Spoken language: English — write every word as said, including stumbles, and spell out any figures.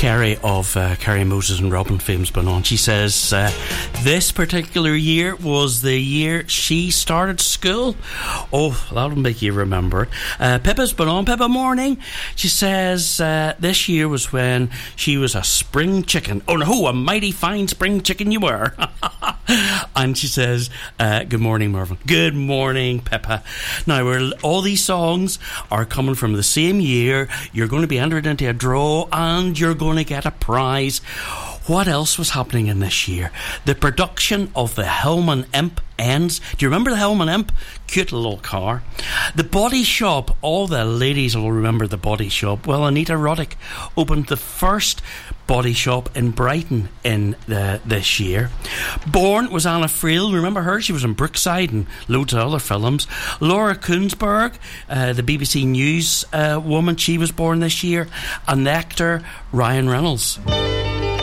Kerry of uh, Kerry Moses and Robin Films been on. She says uh, this particular year was the year she started school. Oh, that'll make you remember it. Uh, Pippa's been on. Pippa, morning. She says uh, this year was when she was a spring chicken. Oh no, a mighty fine spring chicken you were. And she says, uh, good morning, Mervyn. Good morning, Pippa. Now, we're, all these songs are coming from the same year. You're going to be entered into a draw and you're going to get a prize. What else was happening in this year? The production of the Hillman Imp ends. Do you remember the Hillman Imp? Cute little car. The Body Shop. All the ladies will remember the Body Shop. Well, Anita Roddick opened the first body shop in Brighton in the, this year. Born was Anna Friel. Remember her? She was in Brookside and loads of other films. Laura Kuenssberg, uh, the B B C News uh, woman, she was born this year. And the actor Ryan Reynolds.